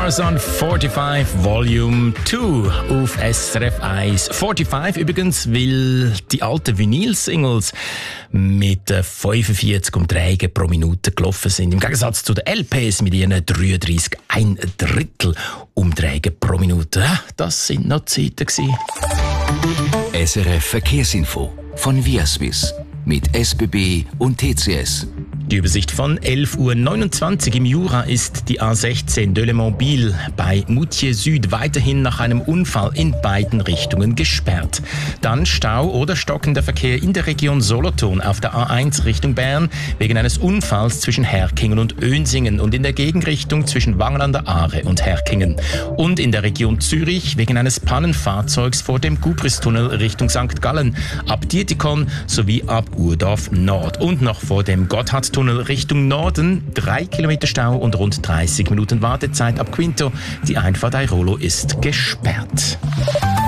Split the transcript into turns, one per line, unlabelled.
Stars on 45 Volume 2 auf SRF 1. 45 übrigens, weil die alten Vinyl-Singles mit 45 Umdrehungen pro Minute gelaufen sind. Im Gegensatz zu den LPs mit ihren 33, ein Drittel Umdrehungen pro Minute. Das sind noch Zeiten gewesen.
SRF Verkehrsinfo von Viaswiss mit SBB und TCS.
Die Übersicht von 11.29 Uhr im Jura ist die A16 Delemont-Biel bei Moutier Süd weiterhin nach einem Unfall in beiden Richtungen gesperrt. Dann Stau oder stockender Verkehr in der Region Solothurn auf der A1 Richtung Bern wegen eines Unfalls zwischen Herkingen und Önsingen und in der Gegenrichtung zwischen Wangen an der Aare und Herkingen. Und in der Region Zürich wegen eines Pannenfahrzeugs vor dem Gubristunnel Richtung St. Gallen, ab Dietikon sowie ab Urdorf Nord und noch vor dem Gotthardtunnel Richtung Norden 3 Kilometer Stau und rund 30 Minuten Wartezeit ab Quinto. Die Einfahrt Airolo ist gesperrt.